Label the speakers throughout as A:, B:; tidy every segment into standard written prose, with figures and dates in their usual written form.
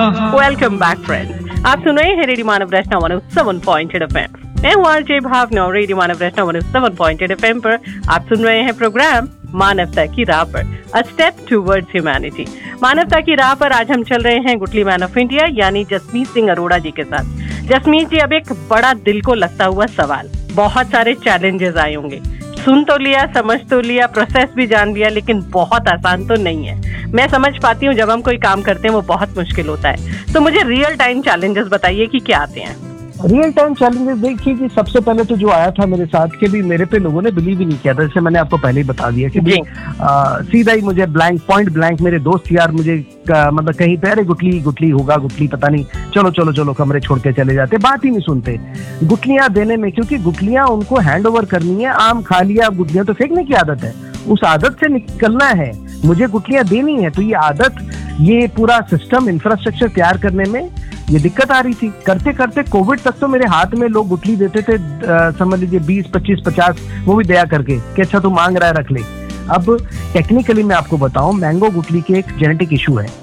A: Welcome back friends, आप सुन रहे हैं रेडियो मानव रचना 107.8 FM। मैं हूँ आरजे भावना। रेडियो मानव रचना 107.8 FM पर आप सुन रहे हैं प्रोग्राम मानवता की राह पर, अ स्टेप टूवर्ड्स ह्यूमैनिटी। मानवता की राह पर आज हम चल रहे हैं गुटली मैन ऑफ इंडिया यानी जसमीत सिंह अरोड़ा जी के साथ। जसमीत जी, अब एक बड़ा दिल को लगता हुआ सवाल, बहुत सारे चैलेंजेस आए होंगे, सुन तो लिया, समझ तो लिया, प्रोसेस भी जान लिया, लेकिन बहुत आसान तो नहीं है। मैं समझ पाती हूँ जब हम कोई काम करते हैं वो बहुत मुश्किल होता है, तो मुझे रियल टाइम चैलेंजेस बताइए कि क्या आते हैं।
B: रियल टाइम चैलेंजेस देखिए कि सबसे पहले तो जो आया था मेरे साथ के भी मेरे पे लोगों ने बिलीव ही नहीं किया था, जैसे मैंने आपको पहले ही बता दिया कि सीधा ही मुझे पॉइंट ब्लैंक मेरे दोस्त यार मुझे मतलब कहीं पे अरे गुटली होगा, गुटली पता नहीं, चलो कमरे छोड़ के चले जाते, बात ही नहीं सुनते गुटलियां देने में, क्योंकि गुटलियां उनको हैंड ओवर करनी है। आम खा लिया, गुटलियां तो फेंकने की आदत है, उस आदत से निकलना है, मुझे गुटलियां देनी है। तो ये आदत, ये पूरा सिस्टम इंफ्रास्ट्रक्चर तैयार करने में ये दिक्कत आ रही थी। करते करते कोविड तक तो मेरे हाथ में लोग गुटली देते थे, समझ लीजिए 20, 25, 50, वो भी दया करके कि अच्छा तू मांग रहा है रख ले। अब टेक्निकली मैं आपको बताऊं, मैंगो गुटली के एक जेनेटिक इशू है।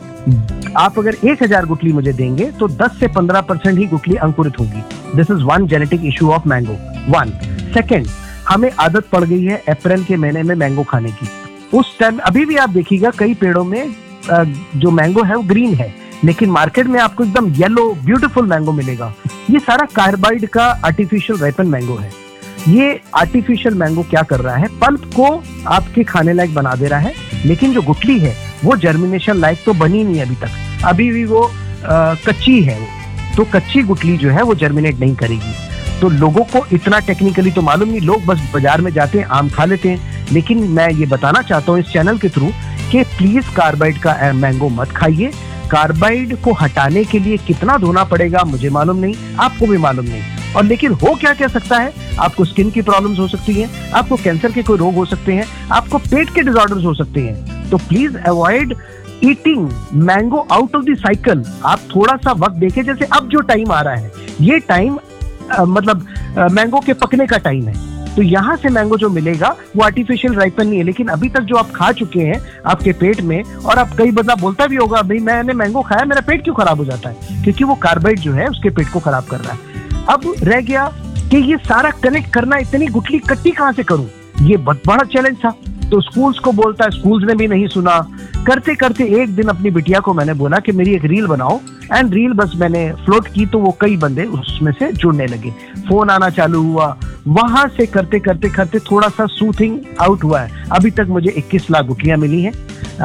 B: आप अगर 1000 गुटली मुझे देंगे तो 10 से 15% ही गुटली अंकुरित होगी। This is one genetic issue of mango. One second, हमें आदत पड़ गई है अप्रैल के महीने में मैंगो खाने की। उस टाइम अभी भी आप देखिएगा कई पेड़ों में जो मैंगो है वो ग्रीन है, लेकिन मार्केट में आपको एकदम येलो ब्यूटीफुल मैंगो मिलेगा। ये सारा कार्बाइड का आर्टिफिशियल राइपन मैंगो है। ये आर्टिफिशियल मैंगो क्या कर रहा है, पल्प को आपके खाने लायक बना दे रहा है, लेकिन जो गुटली है वो जर्मिनेशन लायक तो बनी नहीं अभी तक, अभी भी वो कच्ची है। तो कच्ची गुटली जो है वो जर्मिनेट नहीं करेगी। तो लोगों को इतना टेक्निकली तो मालूम नहीं, लोग बस बाजार में जाते हैं, आम खा लेते हैं। लेकिन मैं ये बताना चाहता हूँ इस चैनल के थ्रू कि प्लीज कार्बाइड का मैंगो मत खाइए। कार्बाइड को हटाने के लिए कितना धोना पड़ेगा मुझे मालूम नहीं, आपको भी मालूम नहीं। और लेकिन हो क्या सकता है, आपको स्किन की प्रॉब्लम्स हो सकती हैं, आपको कैंसर के कोई रोग हो सकते हैं, आपको पेट के डिसऑर्डर्स हो सकते हैं। तो please avoid eating mango out of the cycle. आप थोड़ा सा वक्त देखें, जैसे अब जो टाइम आ रहा है ये टाइम मतलब मैंगो के पकने का टाइम है। तो यहाँ से मैंगो जो मिलेगा वो आर्टिफिशियल राइपन नहीं है, लेकिन अभी तक जो आप खा चुके हैं आपके पेट में, और आप कई बंदा बोलता भी होगा भाई मैंने मैंगो खाया, मेरा पेट क्यों खराब हो जाता है, क्योंकि वो कार्बाइड जो है उसके पेट को खराब कर रहा है। अब रह गया कि ये सारा कनेक्ट करना, इतनी गुटली कट्टी कहाँ से करूं, ये बहुत बड़ा चैलेंज था। तो स्कूल्स को बोलता है, स्कूल्स ने भी नहीं सुना। करते करते एक दिन अपनी बिटिया को मैंने बोला कि मेरी एक रील बनाओ, एंड रील बस मैंने फ्लोट की तो वो कई बंदे उसमें से जुड़ने लगे, फोन आना चालू हुआ। वहां से करते करते थोड़ा सा सूथिंग आउट हुआ है। अभी तक मुझे 21 लाख गुटलियां मिली हैं।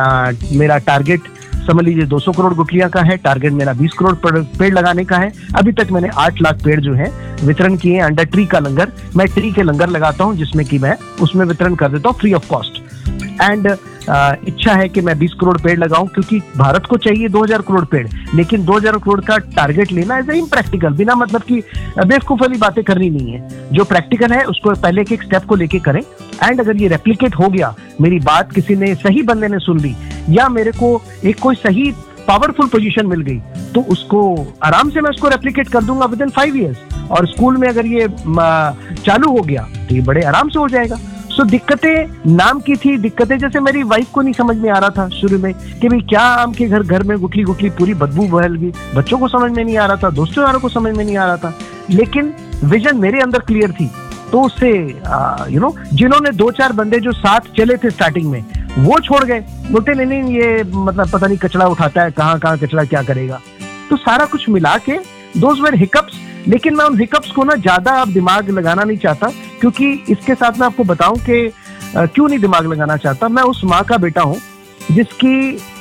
B: मेरा टारगेट समझ लीजिए 200 करोड़ गुटलियां का है। टारगेट मेरा 20 करोड़ पेड़ लगाने का है। अभी तक मैंने 8 लाख पेड़ जो है वितरण किए अंडर ट्री का लंगर। मैं ट्री के लंगर लगाता हूं जिसमें कि मैं उसमें वितरण कर देता हूं फ्री ऑफ कॉस्ट। एंड इच्छा है कि मैं 20 करोड़ पेड़ लगाऊं, क्योंकि भारत को चाहिए 2000 करोड़ पेड़, लेकिन 2000 करोड़ का टारगेट लेना इज इम्प्रैक्टिकल। बिना मतलब की बेवकूफ वाली बातें करनी नहीं है। जो प्रैक्टिकल है उसको पहले के एक स्टेप को लेके करें। एंड अगर ये रेप्लिकेट हो गया, मेरी बात किसी ने, सही बंदे ने सुन ली, या मेरे को एक कोई सही पावरफुल पोजीशन मिल गई, तो उसको आराम से मैं उसको रेप्लिकेट कर दूंगा विद इन 5 years। और स्कूल में अगर ये चालू हो गया तो ये बड़े आराम से हो जाएगा। सो दिक्कतें नाम की थी। दिक्कतें जैसे मेरी वाइफ को नहीं समझ में आ रहा था शुरू में कि भाई क्या आम के घर में गुटली पूरी बदबू बहल गई। बच्चों को समझ में नहीं आ रहा था, दोस्तों यारों को समझ में नहीं आ रहा था, लेकिन विजन मेरे अंदर क्लियर थी। तो उससे जिन्होंने 2-4 बंदे जो साथ चले थे स्टार्टिंग में, वो छोड़ गए, बोलते नहीं ये मतलब पता नहीं कचरा उठाता है, कहाँ कचरा क्या करेगा। तो सारा कुछ मिला के दोज वर हिकअप्स। लेकिन मैं उन हिकअप्स को ना ज्यादा अब दिमाग लगाना नहीं चाहता, क्योंकि इसके साथ मैं आपको बताऊं कि क्यों नहीं दिमाग लगाना चाहता। मैं उस माँ का बेटा हूं जिसकी